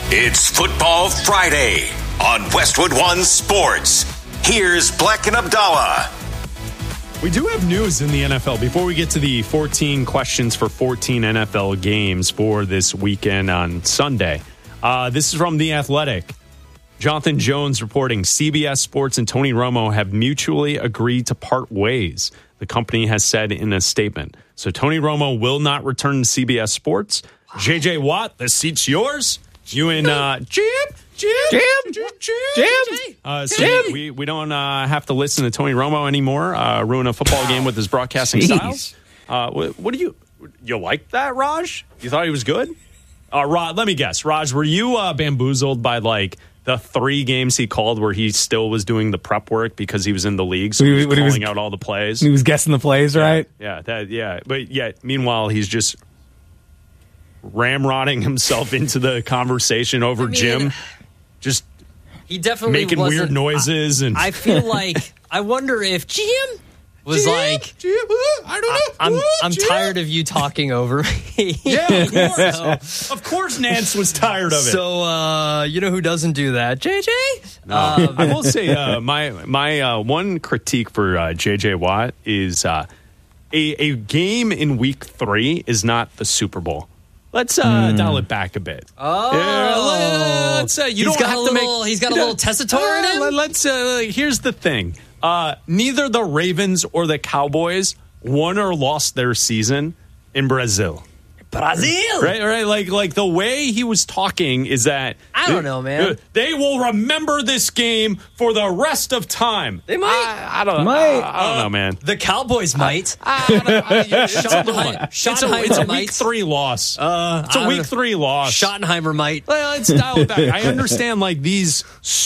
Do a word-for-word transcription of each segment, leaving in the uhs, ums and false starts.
It's Football Friday on Westwood One Sports. Here's Black and Abdallah. We do have news in the N F L. Before we get to the fourteen questions for fourteen N F L games for this weekend on Sunday, uh, this is from The Athletic. Jonathan Jones reporting C B S Sports and Tony Romo have mutually agreed to part ways, the company has said in a statement. So Tony Romo will not return to C B S Sports. J J Watt, the seat's yours. You and uh, Jim, Jim, Jim, Jim, Jim. Uh, so Jim. We, we don't uh, have to listen to Tony Romo anymore. Uh, ruin a football game with his broadcasting Jeez. style. Uh, what, what do you you like that, Raj? You thought he was good? Uh, Raj, let me guess, Raj, were you uh, bamboozled by like the three games he called where he still was doing the prep work because he was in the league, so he was calling he was, out all the plays? He was guessing the plays, yeah, right? Yeah, that, yeah. But yet, meanwhile, he's just ramrodding himself into the conversation over I mean, Jim, just he definitely making weird noises. I, and I feel like I wonder if Jim was Jim, like, Jim, I don't know. I'm Ooh, I'm Jim. tired of you talking over me. Yeah, of course. so, of course, Nance was tired of it. So uh, you know who doesn't do that, J J? No. Um, I will say uh, my my uh, one critique for uh, J J Watt is uh, a a game in week three is not the Super Bowl. Let's uh, mm. dial it back a bit. Oh, yeah, let's, uh, you he's don't got have a to little, make. He's got a little testator in him. Let's. Uh, here's the thing: uh, neither the Ravens or the Cowboys won or lost their season in Brazil. Brazil, right? Right. Like, like the way he was talking is that I don't know, man. They will remember this game for the rest of time. They might. I, I don't. Might. I, I don't know, man. The Cowboys might. Schottenheimer, it's a, it's a week might. three loss. Uh, it's a week know. three loss. Schottenheimer might. Well, let's dial it back. I understand, like these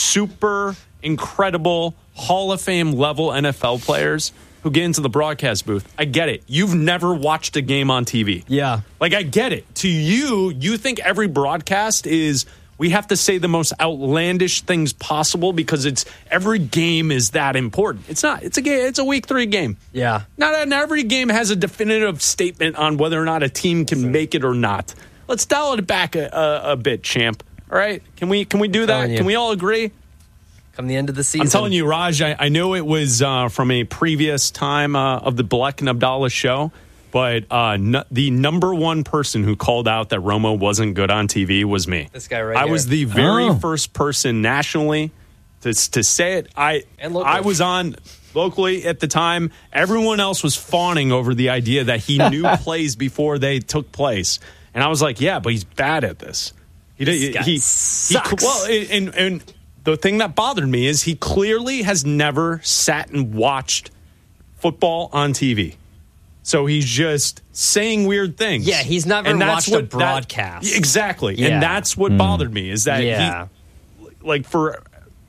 super incredible Hall of Fame level N F L players who get into the broadcast booth. I get it. You've never watched a game on T V. Yeah. Like, I get it. To you, you think every broadcast is, we have to say the most outlandish things possible because it's every game is that important. It's not. It's a game. It's a week three game. Yeah. Not, not every game has a definitive statement on whether or not a team can make it or not. Let's dial it back a, a, a bit, champ. All right? Can we, can we do that? Can we all agree? Come the end of the season. I'm telling you, Raj, I, I know it was uh, from a previous time uh, of the Black and Abdallah show, but uh, n- the number one person who called out that Romo wasn't good on T V was me. This guy right I here. was the very oh. first person nationally to, to say it. I I was on locally at the time. Everyone else was fawning over the idea that he knew plays before they took place. And I was like, yeah, but he's bad at this. He This he, guy he, sucks. he well, and and the thing that bothered me is he clearly has never sat and watched football on T V. So he's just saying weird things. Yeah, he's never and that's watched what a broadcast. That, exactly. Yeah. And that's what mm. bothered me is that yeah. he, like, for,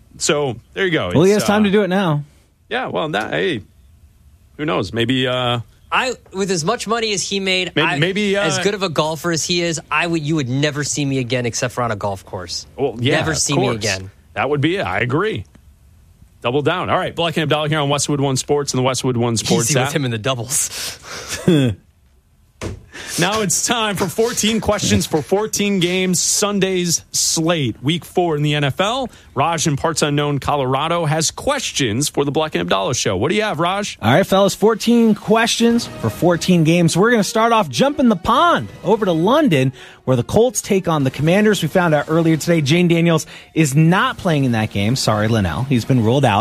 so there you go. Well, it's, he has time uh, to do it now. Yeah, well, that, hey, who knows? Maybe, uh, I with as much money as he made, maybe, I, maybe uh, as good of a golfer as he is, I would you would never see me again except for on a golf course. Well, yeah, never see course. me again. That would be it. I agree. Double down. All right, Black and Abdallah here on Westwood One Sports and the Westwood One Sports Easy app. with him in the doubles. Now it's time for fourteen questions for fourteen games. Sunday's slate. Week four in the N F L. Raj in parts unknown Colorado has questions for the Black and Abdallah show. What do you have, Raj? All right, fellas, fourteen questions for fourteen games. We're going to start off jumping the pond over to London, where the Colts take on the Commanders. We found out earlier today Jane Daniels is not playing in that game. Sorry, Linnell. He's been ruled out.